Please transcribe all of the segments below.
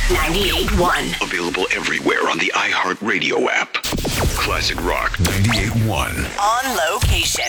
98.1. Available everywhere on the iHeartRadio app. Classic Rock 98.1. On location.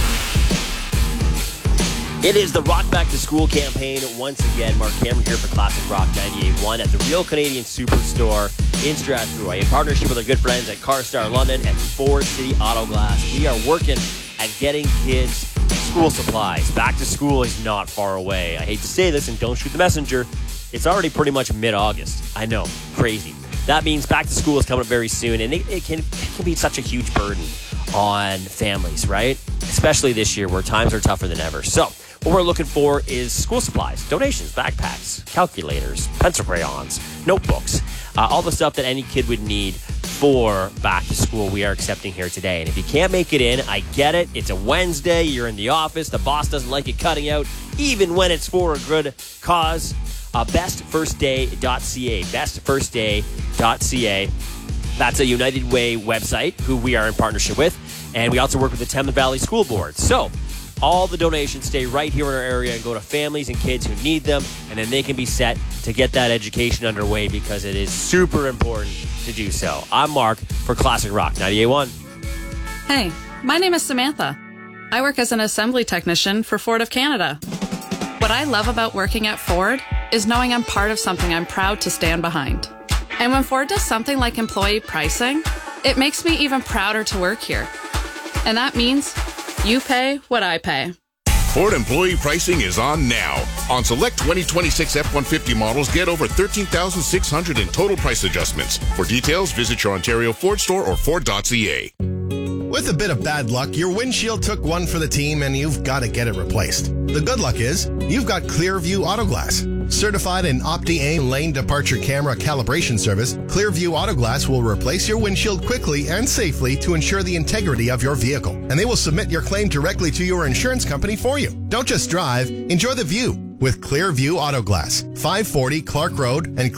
It is the Rock Back to School campaign once again. Mark Cameron here for Classic Rock 98.1 at the Real Canadian Superstore in Strathroy in partnership with our good friends at CarStar London and Ford City Auto Glass. We are working at getting kids school supplies. Back to school is not far away. I hate to say this, and don't shoot the messenger. It's already pretty much mid-August. I know, crazy. That means back to school is coming up very soon, and it can be such a huge burden on families, right? Especially this year where times are tougher than ever. So what we're looking for is school supplies, donations, backpacks, calculators, pencil crayons, notebooks, all the stuff that any kid would need for back to school we are accepting here today. And if you can't make it in, I get it. It's a Wednesday. You're in the office. The boss doesn't like you cutting out, even when it's for a good cause. Bestfirstday.ca. Bestfirstday.ca. That's a United Way website, who we are in partnership with. And we also work with the Thames Valley School Board. So all the donations stay right here in our area and go to families and kids who need them, and then they can be set to get that education underway because it is super important to do so. I'm Mark for Classic Rock 98.1. Hey, my name is Samantha. I work as an assembly technician for Ford of Canada. What I love about working at Ford is knowing I'm part of something I'm proud to stand behind. And when Ford does something like employee pricing, it makes me even prouder to work here. And that means you pay what I pay. Ford employee pricing is on now. On select 2026 F-150 models, get over $13,600 in total price adjustments. For details, visit your Ontario Ford store or Ford.ca. With a bit of bad luck, your windshield took one for the team and you've got to get it replaced. The good luck is, you've got Clearview Auto Glass. Certified in Opti-Aim lane departure camera calibration service, Clearview Auto Glass will replace your windshield quickly and safely to ensure the integrity of your vehicle. And they will submit your claim directly to your insurance company for you. Don't just drive, enjoy the view with Clearview Auto Glass, 540 Clark Road and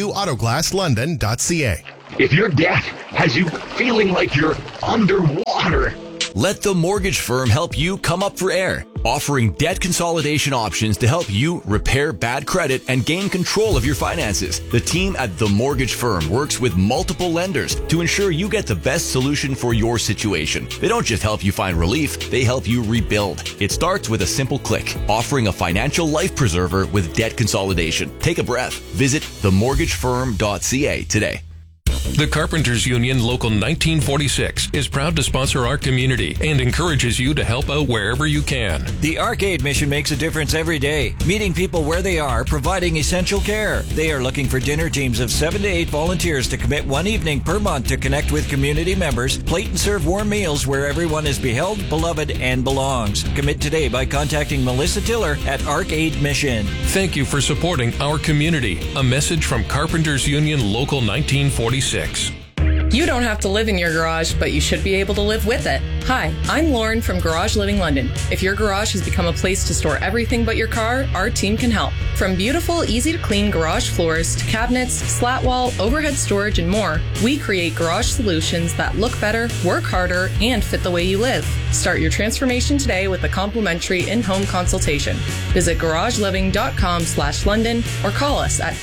ClearviewAutoGlassLondon.ca. If your debt has you feeling like you're underwater, let the mortgage firm help you come up for air, offering debt consolidation options to help you repair bad credit and gain control of your finances. The team at The Mortgage Firm works with multiple lenders to ensure you get the best solution for your situation. They don't just help you find relief, they help you rebuild. It starts with a simple click, offering a financial life preserver with debt consolidation. Take a breath. Visit themortgagefirm.ca today. The Carpenters Union Local 1946 is proud to sponsor our community and encourages you to help out wherever you can. The Arcade mission makes a difference every day, meeting people where they are, providing essential care. They are looking for dinner teams of 7 to 8 volunteers to commit one evening per month to connect with community members, plate and serve warm meals where everyone is beheld, beloved, and belongs. Commit today by contacting Melissa Tiller at Arcade Mission. Thank you for supporting our community. A message from Carpenters Union Local 1946. You don't have to live in your garage, but you should be able to live with it. Hi, I'm Lauren from Garage Living London. If your garage has become a place to store everything but your car, our team can help. From beautiful, easy-to-clean garage floors to cabinets, slat wall, overhead storage, and more, we create garage solutions that look better, work harder, and fit the way you live. Start your transformation today with a complimentary in-home consultation. Visit garageliving.com/London or call us at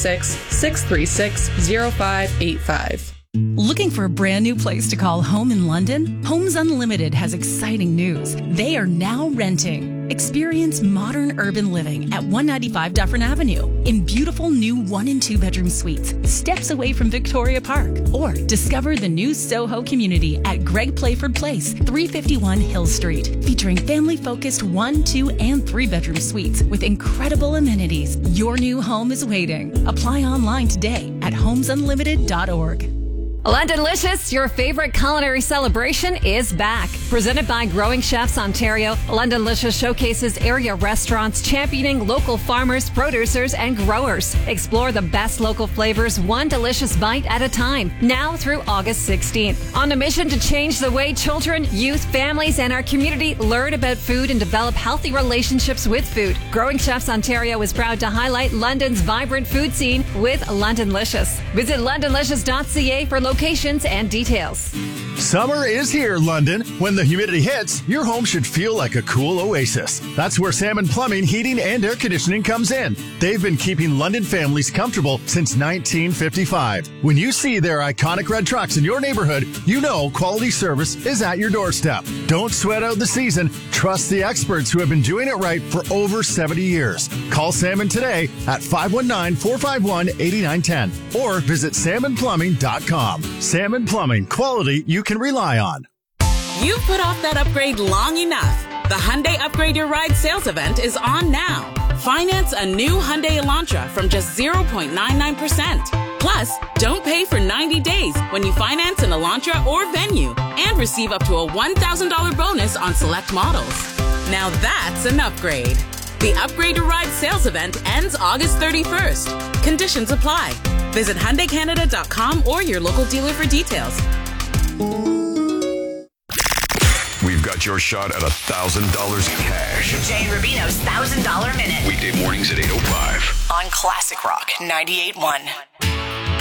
226-636-0585. Looking for a brand new place to call home in London? Homes Unlimited has exciting news. They are now renting. Experience modern urban living at 195 Dufferin Avenue in beautiful new 1 and 2 bedroom suites, steps away from Victoria Park. Or discover the new Soho community at Greg Playford Place, 351 Hill Street, featuring family-focused 1, 2, and 3 bedroom suites with incredible amenities. Your new home is waiting. Apply online today at homesunlimited.org. Londonlicious, your favorite culinary celebration, is back. Presented by Growing Chefs Ontario, Londonlicious showcases area restaurants championing local farmers, producers, and growers. Explore the best local flavors one delicious bite at a time, now through August 16th. On a mission to change the way children, youth, families, and our community learn about food and develop healthy relationships with food, Growing Chefs Ontario is proud to highlight London's vibrant food scene with Londonlicious. Visit londonlicious.ca for locations and details. Summer is here, London. When the humidity hits, your home should feel like a cool oasis. That's where Salmon Plumbing, Heating, and Air Conditioning comes in. They've been keeping London families comfortable since 1955. When you see their iconic red trucks in your neighborhood, you know quality service is at your doorstep. Don't sweat out the season. Trust the experts who have been doing it right for over 70 years. Call Salmon today at 519-451-8910 or visit salmonplumbing.com. Salmon Plumbing, quality you can rely on. You've put off that upgrade long enough. The Hyundai Upgrade Your Ride sales event is on now. Finance a new Hyundai Elantra from just 0.99%. Plus, don't pay for 90 days when you finance an Elantra or Venue and receive up to a $1,000 bonus on select models. Now that's an upgrade. The Upgrade Your Ride sales event ends August 31st. Conditions apply. Visit HyundaiCanada.com or your local dealer for details. We've got your shot at $1,000 cash. Jay and Rubino's $1,000 Minute. Weekday mornings at 8:05. On Classic Rock 98.1.